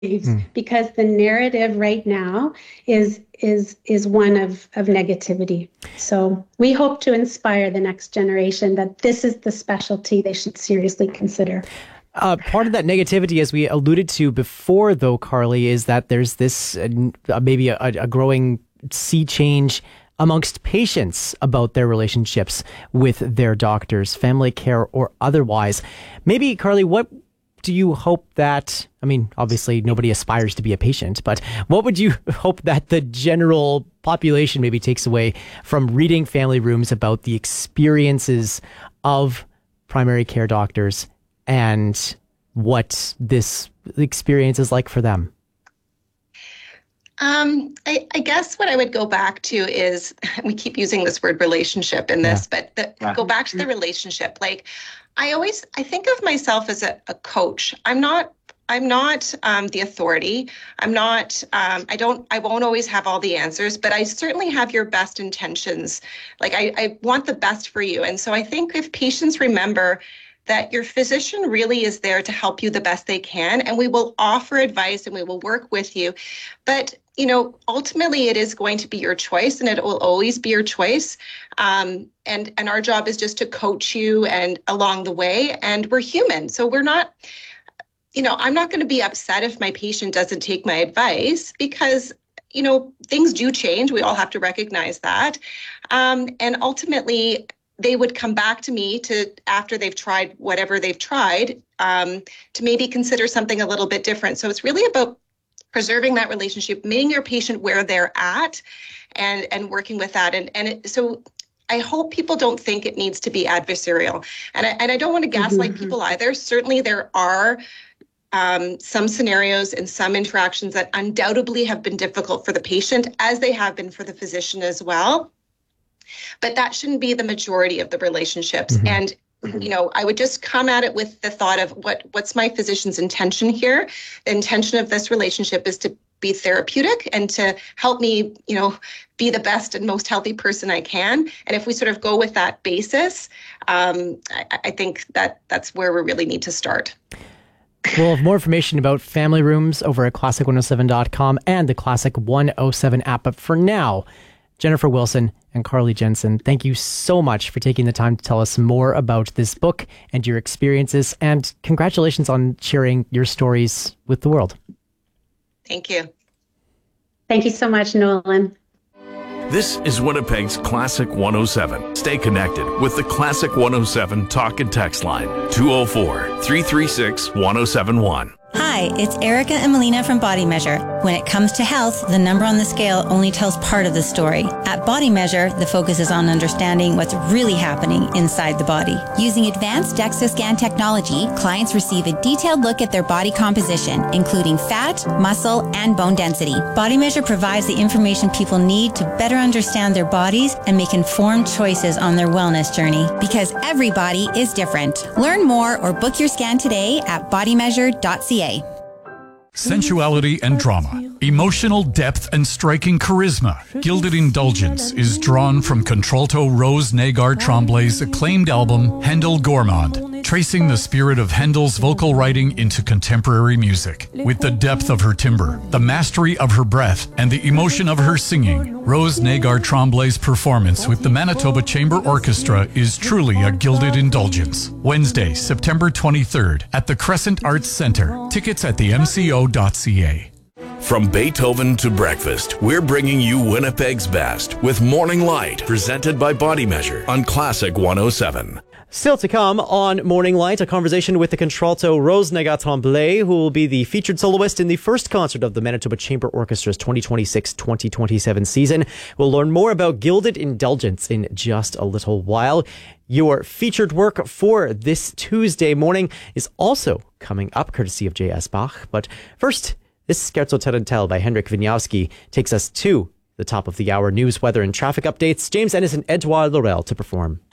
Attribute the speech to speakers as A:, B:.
A: because the narrative right now is one of negativity. So we hope to inspire the next generation that this is the specialty they should seriously consider.
B: Part of that negativity, as we alluded to before, though, Carly, is that there's this maybe a growing sea change amongst patients about their relationships with their doctors, family care or otherwise. Maybe, Carly, what do you hope that, I mean, obviously nobody aspires to be a patient, but what would you hope that the general population maybe takes away from reading Family Rooms about the experiences of primary care doctors and what this experience is like for them?
C: I guess what I would go back to is, we keep using this word relationship in this, but go back to the relationship. Like, I think of myself as a coach. I'm not the authority. I won't always have all the answers, but I certainly have your best intentions. Like, I want the best for you. And so I think if patients remember that your physician really is there to help you the best they can, and we will offer advice and we will work with you. But, ultimately it is going to be your choice, and it will always be your choice. And our job is just to coach you and along the way, and we're human. So we're not, I'm not going to be upset if my patient doesn't take my advice, because things do change. We all have to recognize that. And ultimately, they would come back to me after they've tried whatever they've tried, to maybe consider something a little bit different. So it's really about preserving that relationship, meeting your patient where they're at, and working with that. So I hope people don't think it needs to be adversarial. And I don't want to gaslight people either. Certainly there are some scenarios and some interactions that undoubtedly have been difficult for the patient, as they have been for the physician as well. But that shouldn't be the majority of the relationships. And, I would just come at it with the thought of what's my physician's intention here? The intention of this relationship is to be therapeutic and to help me, be the best and most healthy person I can. And if we sort of go with that basis, I think that's where we really need to start.
B: We'll have more information about Family Rooms over at classic107.com and the Classic 107 app. But for now, Jennifer Wilson and Carly Jensen, thank you so much for taking the time to tell us more about this book and your experiences. And congratulations on sharing your stories with the world.
C: Thank you.
A: Thank you so much, Nolan.
D: This is Winnipeg's Classic 107. Stay connected with the Classic 107 talk and text line, 204-336-1071.
E: Hi, it's Erica and Melina from Body Measure. When it comes to health, the number on the scale only tells part of the story. At Body Measure, the focus is on understanding what's really happening inside the body. Using advanced DEXA scan technology, clients receive a detailed look at their body composition, including fat, muscle, and bone density. Body Measure provides the information people need to better understand their bodies and make informed choices on their wellness journey. Because every body is different. Learn more or book your scan today at bodymeasure.ca.
F: Sensuality and drama, emotional depth and striking charisma. Gilded Indulgence is drawn from contralto Rose Nagar Tremblay's acclaimed album, Handel Gourmand, tracing the spirit of Handel's vocal writing into contemporary music. With the depth of her timbre, the mastery of her breath, and the emotion of her singing, Rose Nagar Tremblay's performance with the Manitoba Chamber Orchestra is truly a gilded indulgence. Wednesday, September 23rd at the Crescent Arts Centre. Tickets at the MCO.ca.
D: From Beethoven to breakfast, we're bringing you Winnipeg's best with Morning Light, presented by Body Measure on Classic 107.
B: Still to come on Morning Light, a conversation with the contralto Rose Nagar Tremblay, who will be the featured soloist in the first concert of the Manitoba Chamber Orchestra's 2026-2027 season. We'll learn more about Gilded Indulgence in just a little while. Your featured work for this Tuesday morning is also coming up, courtesy of J.S. Bach. But first, this Scherzo Tarantelle by Henrik Wieniawski takes us to the top of the hour news, weather, and traffic updates. James Ennis and Edouard Laurel to perform.